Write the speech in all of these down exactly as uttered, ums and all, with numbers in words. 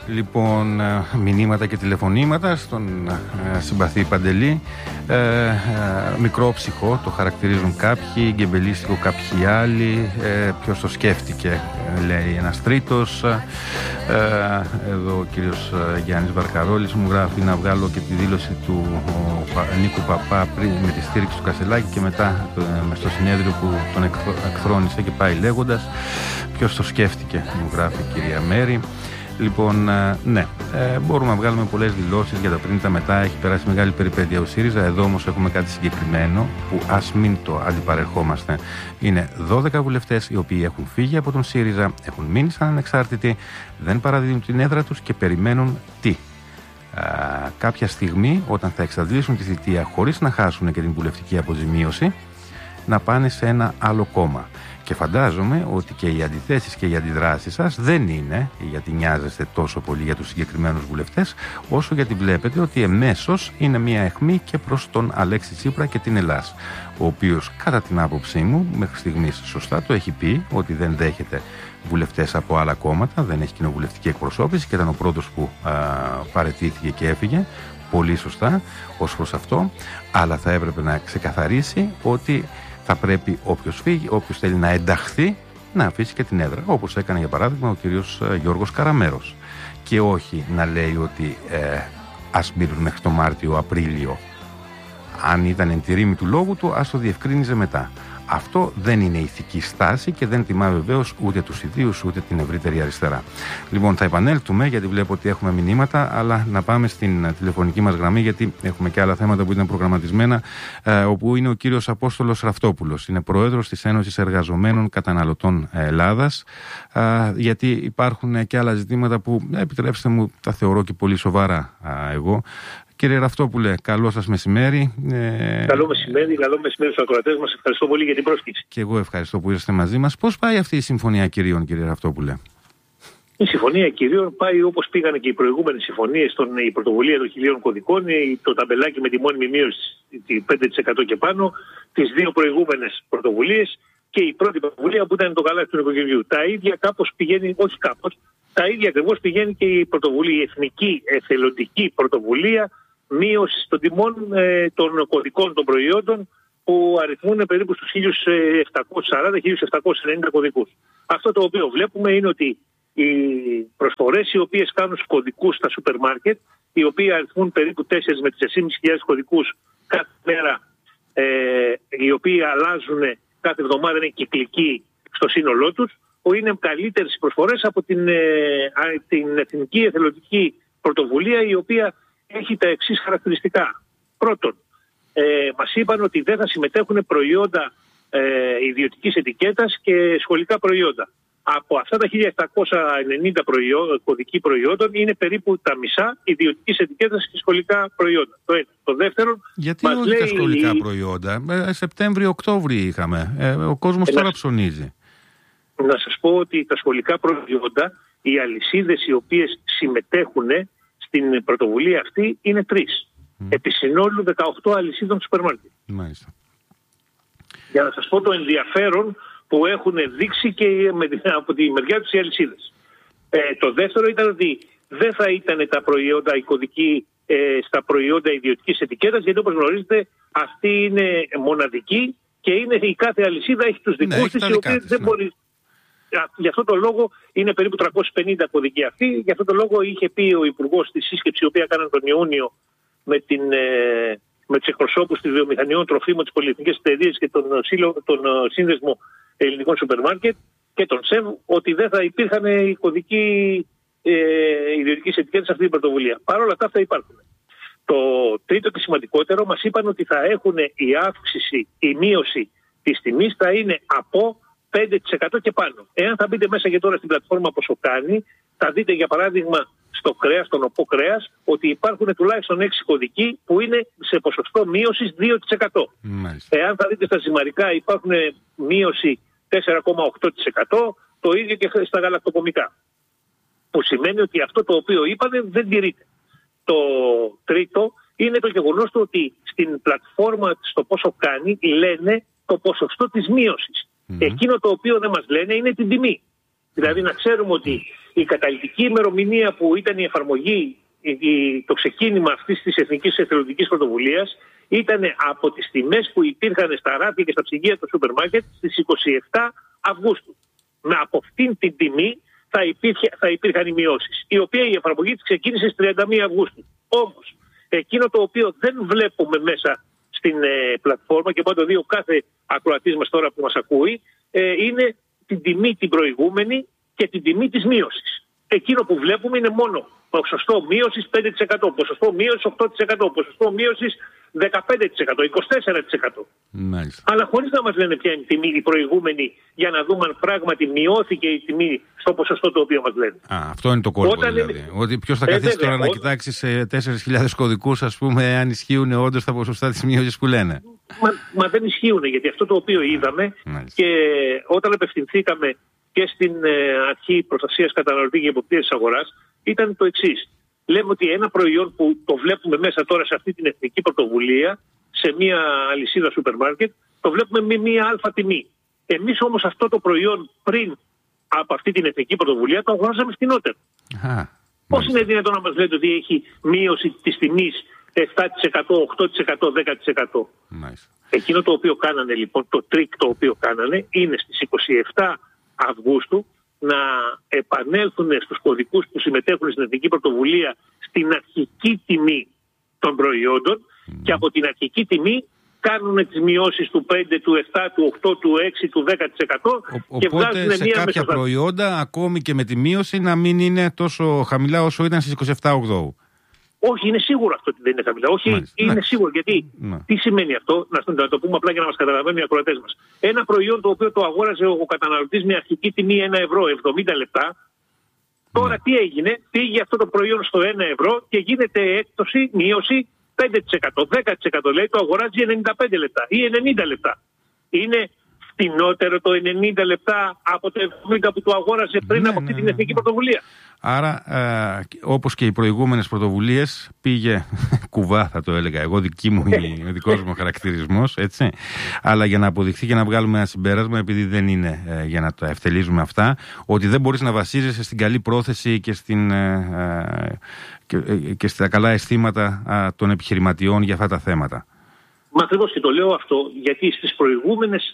Λοιπόν, μηνύματα και τηλεφωνήματα στον ε, συμπαθή Παντελή. Ε, ε, μικρόψυχο το χαρακτηρίζουν κάποιοι, γκεμπελίστικο κάποιοι άλλοι. Ε, ποιος το σκέφτηκε, λέει ένας τρίτος. Ε, εδώ ο κύριος Γιάννης Βαρκαρόλης μου γράφει να βγάλω και τη δήλωση του ο, Νίκου Παπά πριν, με τη στήριξη του Κασελάκη και μετά ε, στο συνέδριο που τον εκθρόνησε και πάει λέγοντας. Ποιος το σκέφτηκε, μου γράφει η κυρία Μέρη. Λοιπόν, ναι, ε, μπορούμε να βγάλουμε πολλές δηλώσεις για τα πριν, τα μετά. Έχει περάσει μεγάλη περιπέτεια ο ΣΥΡΙΖΑ. Εδώ όμως έχουμε κάτι συγκεκριμένο που ας μην το αντιπαρερχόμαστε. Είναι δώδεκα βουλευτές οι οποίοι έχουν φύγει από τον ΣΥΡΙΖΑ, έχουν μείνει σαν ανεξάρτητοι, δεν παραδίδουν την έδρα τους και περιμένουν τι. Α, κάποια στιγμή, όταν θα εξαντλήσουν τη θητεία χωρίς να χάσουν και την βουλευτική αποζημίωση, να πάνε σε ένα άλλο κόμμα. Και φαντάζομαι ότι και οι αντιθέσεις και οι αντιδράσεις σας δεν είναι γιατί νοιάζεστε τόσο πολύ για τους συγκεκριμένους βουλευτές, όσο γιατί βλέπετε ότι εμέσως είναι μια αιχμή και προς τον Αλέξη Τσίπρα και την Ελλάς, ο οποίος κατά την άποψή μου μέχρι στιγμής σωστά το έχει πει ότι δεν δέχεται βουλευτές από άλλα κόμματα, δεν έχει κοινοβουλευτική εκπροσώπηση και ήταν ο πρώτος που α, παραιτήθηκε και έφυγε. Πολύ σωστά ως προς αυτό, αλλά θα έπρεπε να ξεκαθαρίσει ότι θα πρέπει όποιος φύγει, όποιος θέλει να ενταχθεί, να αφήσει και την έδρα, όπως έκανε για παράδειγμα ο κύριος Γιώργος Καραμέρος. Και όχι να λέει ότι ε, ας μείνουν μέχρι το Μάρτιο-Απρίλιο. Αν ήταν εν τη ρήμη του λόγου του, ας το διευκρίνιζε μετά. Αυτό δεν είναι ηθική στάση και δεν τιμά βεβαίως ούτε τους ιδίους ούτε την ευρύτερη αριστερά. Λοιπόν, θα επανέλθουμε γιατί βλέπω ότι έχουμε μηνύματα, αλλά να πάμε στην τηλεφωνική μας γραμμή γιατί έχουμε και άλλα θέματα που ήταν προγραμματισμένα, ε, όπου είναι ο κύριος Απόστολος Ραφτόπουλος. Είναι πρόεδρος της Ένωσης Εργαζομένων Καταναλωτών Ελλάδας, ε, γιατί υπάρχουν και άλλα ζητήματα που, επιτρέψτε μου, τα θεωρώ και πολύ σοβαρά ε, εγώ. Κύριε Ραφτόπουλε, καλό σας μεσημέρι. Ε... Καλό μεσημέρι, καλό μεσημέρι στους ακροατές μας. Ευχαριστώ πολύ για την πρόσκληση. Και εγώ ευχαριστώ που είστε μαζί μας. Πώς πάει αυτή η συμφωνία κυρίων, κύριε Ραφτόπουλε? Η συμφωνία κυρίων πάει όπως πήγανε και οι προηγούμενες συμφωνίες, τον, η πρωτοβουλία των χιλίων κωδικών, το ταμπελάκι με τη μόνιμη μείωση πέντε τοις εκατό και πάνω, τις δύο προηγούμενες πρωτοβουλίες και η πρώτη πρωτοβουλία που ήταν το καλάθι του νοικοκυριού. Τα ίδια κάπως πηγαίνει, όχι κάπως, τα ίδια ακριβώς πηγαίνει και η πρωτοβουλία, η εθνική εθελοντική πρωτοβουλία μείωση των τιμών ε, των κωδικών των προϊόντων που αριθμούν περίπου στους χίλια επτακόσια σαράντα με χίλια επτακόσια ενενήντα κωδικούς. Αυτό το οποίο βλέπουμε είναι ότι οι προσφορές οι οποίες κάνουν στους κωδικούς στα σούπερ μάρκετ, οι οποίοι αριθμούν περίπου τέσσερις με τέσσερις χιλιάδες πεντακόσιους κωδικούς κάθε μέρα, ε, οι οποίοι αλλάζουν κάθε εβδομάδα, είναι κυκλικοί στο σύνολό τους, που είναι καλύτερες προσφορές από την, ε, την εθνική εθελοντική πρωτοβουλία, η οποία έχει τα εξής χαρακτηριστικά. Πρώτον, ε, μας είπαν ότι δεν θα συμμετέχουν προϊόντα ε, ιδιωτικής ετικέτας και σχολικά προϊόντα. Από αυτά τα χίλια επτακόσια ενενήντα προϊόντα, κωδικοί προϊόντων είναι περίπου τα μισά ιδιωτικής ετικέτας και σχολικά προϊόντα. Το ένα. Το δεύτερο, γιατί όχι λέει... τα σχολικά προϊόντα? Ε, Σεπτέμβριο-Οκτώβριο είχαμε. Ε, ο κόσμος ε, τώρα να... ψωνίζει. Να σας πω ότι τα σχολικά προϊόντα, οι αλυσίδες οι οποίες συμμετέχουν στην πρωτοβουλία αυτή είναι τρεις. Mm. Επί συνόλου δεκαοκτώ αλυσίδων του σούπερ μάρκετ. Μάλιστα. Για να σας πω το ενδιαφέρον που έχουν δείξει και με, από τη μεριά τους οι αλυσίδες. Ε, το δεύτερο ήταν ότι δεν θα ήταν τα προϊόντα οι κωδικοί ε, στα προϊόντα ιδιωτικής ετικέτας, γιατί όπως γνωρίζετε αυτή είναι μοναδική και είναι, η κάθε αλυσίδα έχει τους δικούς ναι, της, οι οποίοι δεν ναι. μπορεί... Γι' αυτό το λόγο είναι περίπου τριακόσιοι πενήντα κωδικοί αυτοί. Γι' αυτό το λόγο είχε πει ο Υπουργός στη σύσκεψη, η οποία κάναν τον Ιούνιο με, την, ε, με τους εκπροσώπους της βιομηχανιών τροφίμων, της πολυεθνικής εταιρείας και τον, τον Σύνδεσμο Ελληνικών Σούπερ Μάρκετ και τον ΣΕΒ, ότι δεν θα υπήρχαν οι κωδικοί ε, ιδιωτικής ετικέτας σε αυτή την πρωτοβουλία. Παρ' όλα αυτά θα υπάρχουν. Το τρίτο και σημαντικότερο, μας είπαν ότι θα έχουν η αύξηση, η μείωση της τιμής θα είναι από πέντε τοις εκατό και πάνω. Εάν θα μπείτε μέσα και τώρα στην πλατφόρμα πόσο κάνει, θα δείτε για παράδειγμα στο κρέας, στον οπό κρέας, ότι υπάρχουν τουλάχιστον έξι κωδικοί που είναι σε ποσοστό μείωσης δύο τοις εκατό. Μάλιστα. Εάν θα δείτε στα ζυμαρικά υπάρχουν μείωση τέσσερα κόμμα οκτώ τοις εκατό, το ίδιο και στα γαλακτοκομικά. Που σημαίνει ότι αυτό το οποίο είπανε δεν τηρείται. Το τρίτο είναι το γεγονός του ότι στην πλατφόρμα στο πόσο κάνει λένε το ποσοστό της μείωσης. Mm-hmm. Εκείνο το οποίο δεν μας λένε είναι την τιμή. Δηλαδή να ξέρουμε ότι η καταλυτική ημερομηνία που ήταν η εφαρμογή, το ξεκίνημα αυτής της Εθνικής Εθελοντικής Πρωτοβουλίας ήταν από τις τιμές που υπήρχαν στα ράφια και στα ψυγεία του σούπερ μάρκετ στις είκοσι επτά Αυγούστου. Με από αυτήν την τιμή θα, υπήρχε, θα υπήρχαν οι μειώσεις, η οποία η εφαρμογή της ξεκίνησε στις τριάντα μία Αυγούστου. Όμως, εκείνο το οποίο δεν βλέπουμε μέσα στην ε, πλατφόρμα και πάντα δύο κάθε ακροατής μας τώρα που μας ακούει, ε, είναι την τιμή την προηγούμενη και την τιμή της μείωσης. Εκείνο που βλέπουμε είναι μόνο ποσοστό μείωσης πέντε τοις εκατό, ποσοστό μείωσης οκτώ τοις εκατό, ποσοστό μείωσης δεκαπέντε τοις εκατό, είκοσι τέσσερα τοις εκατό. Μάλιστα. Αλλά χωρίς να μας λένε ποια είναι η τιμή η προηγούμενη, για να δούμε αν πράγματι μειώθηκε η τιμή στο ποσοστό το οποίο μας λένε. Α, αυτό είναι το κόλπο δηλαδή. είναι... Ότι ποιος θα καθίσει ε, τώρα να κοιτάξει σε τέσσερις χιλιάδες κωδικούς, ας πούμε, αν ισχύουν όντως τα ποσοστά της μείωσης που λένε. Μα, μα δεν ισχύουν, γιατί αυτό το οποίο είδαμε Μάλιστα. και όταν απευθυνθήκαμε και στην ε, Αρχή Προστασίας Καταναλωτή και Εποπτείας της Αγοράς, ήταν το εξής. Λέμε ότι ένα προϊόν που το βλέπουμε μέσα τώρα σε αυτή την εθνική πρωτοβουλία, σε μια αλυσίδα σούπερ μάρκετ, το βλέπουμε με μια αλφα τιμή. Εμείς όμως αυτό το προϊόν πριν από αυτή την εθνική πρωτοβουλία το αγοράζαμε φτηνότερο. Πώς είναι δυνατόν να μας λέτε ότι έχει μείωση της τιμής επτά τοις εκατό, οκτώ τοις εκατό, δέκα τοις εκατό. Nice. Εκείνο το οποίο κάνανε λοιπόν, το τρίκ το οποίο κάνανε, είναι στις είκοσι επτά Αυγούστου να επανέλθουν στους κωδικούς που συμμετέχουν στην Εθνική Πρωτοβουλία στην αρχική τιμή των προϊόντων mm. και από την αρχική τιμή κάνουν τις μειώσεις του πέντε, του επτά, του οκτώ, του έξι, του δέκα τοις εκατό Ο, και οπότε βγάζουν σε μια κάποια μεσοδα... προϊόντα ακόμη και με τη μείωση να μην είναι τόσο χαμηλά όσο ήταν στις είκοσι επτά Οκτώου. Όχι, είναι σίγουρο αυτό ότι δεν είναι χαμηλά. Όχι, Μάλιστα. είναι ναι. σίγουρο. Γιατί ναι. τι σημαίνει αυτό, να, να το πούμε απλά για να μας καταλαβαίνουν οι ακροατές μας. Ένα προϊόν το οποίο το αγόραζε ο καταναλωτής με αρχική τιμή ένα ευρώ εβδομήντα λεπτά, τώρα ναι. τι έγινε, πήγε αυτό το προϊόν στο ένα ευρώ και γίνεται έκπτωση, μείωση πέντε τοις εκατό, δέκα τοις εκατό λέει, το αγοράζει ενενήντα πέντε λεπτά ή ενενήντα λεπτά. Είναι φτηνότερο το ενενήντα λεπτά από το εβδομήντα που το αγόραζε πριν ναι, από αυτή ναι, την Εθνική ναι. Πρωτοβουλία. Άρα, ε, όπως και οι προηγούμενες πρωτοβουλίες, πήγε κουβά, θα το έλεγα εγώ, δική μου, ο δικός μου χαρακτηρισμός, έτσι. Αλλά για να αποδειχθεί και να βγάλουμε ένα συμπέρασμα, επειδή δεν είναι ε, για να τα ευτελίζουμε αυτά, ότι δεν μπορείς να βασίζεσαι στην καλή πρόθεση και, στην, ε, και, ε, και στα καλά αισθήματα ε, των επιχειρηματιών για αυτά τα θέματα. Μα ακριβώς και το λέω αυτό, γιατί στις προηγούμενες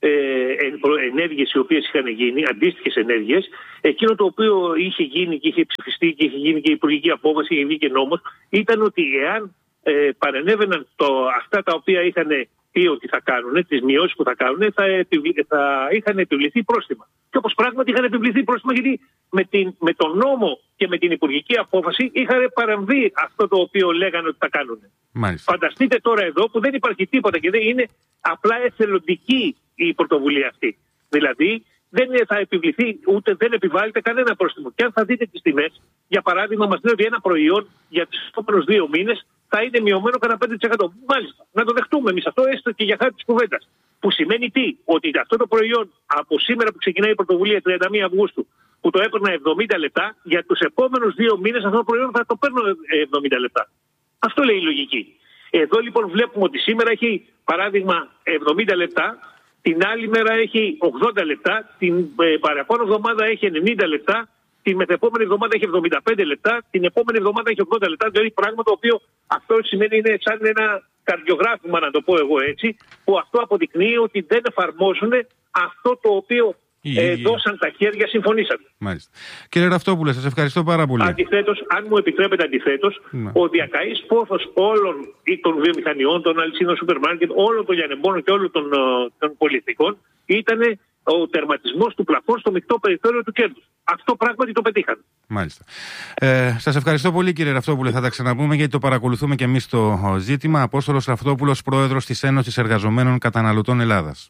ενέργειες οι οποίες είχαν γίνει, αντίστοιχες ενέργειες, εκείνο το οποίο είχε γίνει και είχε ψηφιστεί και είχε γίνει και υπουργική απόφαση, είχε βγει και νόμος, ήταν ότι εάν ε, παρενέβαιναν το, αυτά τα οποία είχαν πει ότι θα κάνουν, τις μειώσεις που θα κάνουν, θα, επιβλη, θα είχαν επιβληθεί πρόστιμα. Και όπως πράγματι είχαν επιβληθεί πρόστιμα, γιατί με, την, με τον νόμο και με την υπουργική απόφαση είχαν παραμβεί αυτό το οποίο λέγανε ότι θα κάνουν. Μάλιστα. Φανταστείτε τώρα εδώ που δεν υπάρχει τίποτα και δεν είναι απλά εθελοντική η πρωτοβουλία αυτή. Δηλαδή δεν θα επιβληθεί ούτε δεν επιβάλλεται κανένα πρόστιμο. Και αν θα δείτε τις τιμές, για παράδειγμα, μας λέει ότι ένα προϊόν για τους επόμενους δύο μήνες θα είναι μειωμένο κατά πέντε τοις εκατό. Μάλιστα, να το δεχτούμε εμείς αυτό, έστω και για χάρη της κουβέντας. Που σημαίνει τι, ότι αυτό το προϊόν από σήμερα που ξεκινάει η πρωτοβουλία τριάντα μία Αυγούστου, που το έπαιρνα εβδομήντα λεπτά, για τους επόμενους δύο μήνες αυτό το προϊόν θα το παίρνω εβδομήντα λεπτά. Αυτό λέει η λογική. Εδώ λοιπόν βλέπουμε ότι σήμερα έχει παράδειγμα εβδομήντα λεπτά, την άλλη μέρα έχει ογδόντα λεπτά, την ε, παραπάνω εβδομάδα έχει ενενήντα λεπτά, την μεθεπόμενη εβδομάδα έχει εβδομήντα πέντε λεπτά, την επόμενη εβδομάδα έχει ογδόντα λεπτά. Δηλαδή πράγμα το οποίο αυτό σημαίνει είναι σαν ένα καρδιογράφημα, να το πω εγώ έτσι, που αυτό αποδεικνύει ότι δεν εφαρμόζουν αυτό το οποίο ε, δώσαν τα χέρια, συμφωνήσαν. Μάλιστα. Κύριε Ραφτόπουλε, σας ευχαριστώ πάρα πολύ. Αντιθέτως, αν μου επιτρέπετε αντιθέτως, ναι. ο διακαής πόθος όλων των βιομηχανιών, των αλυσίδων σούπερ μάρκετ, όλων των λιανεμπόρων και όλων των, των πολιτικών ήταν ο τερματισμός του πλαφών στο μεικτό περιθώριο του κέρδους. Αυτό πράγματι το πετύχαν. Μάλιστα. Ε, σας ευχαριστώ πολύ, κύριε Ραφτόπουλε. Θα τα ξαναπούμε γιατί το παρακολουθούμε και εμείς το ζήτημα. Απόστολος Ραφτόπουλος, πρόεδρος της Ένωσης Εργαζομένων Καταναλωτών Ελλάδας.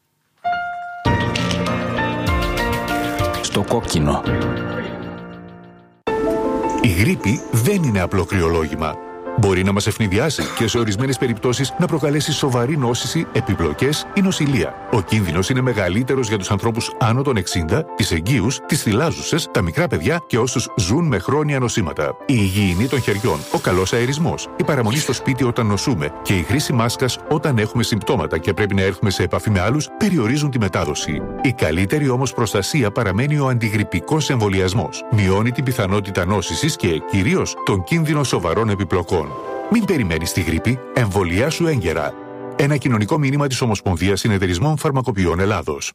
Στο κόκκινο. Η γρίπη δεν είναι απλό κρυολόγημα. Μπορεί να μας ευνηδιάσει και σε ορισμένες περιπτώσεις να προκαλέσει σοβαρή νόσηση, επιπλοκές ή νοσηλεία. Ο κίνδυνος είναι μεγαλύτερος για τους ανθρώπους άνω των εξήντα, τις εγγύους, τις θυλάζουσες, τα μικρά παιδιά και όσους ζουν με χρόνια νοσήματα. Η υγιεινή των χεριών, ο καλός αερισμός, η παραμονή στο σπίτι όταν νοσούμε και η χρήση μάσκας όταν έχουμε συμπτώματα και πρέπει να έρθουμε σε επαφή με άλλους περιορίζουν τη μετάδοση. Η καλύτερη όμως προστασία παραμένει ο αντιγρυππικός εμβολιασμός. Μειώνει την πιθανότητα νόσησης και κυρίως τον κίνδυνο σοβαρών επιπλοκών. Μην περιμένεις τη γρίπη, εμβολιάσου έγκαιρα. Ένα κοινωνικό μήνυμα της Ομοσπονδίας Συνεταιρισμών Φαρμακοποιών Ελλάδος.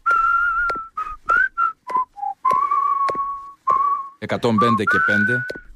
εκατόν πέντε και πέντε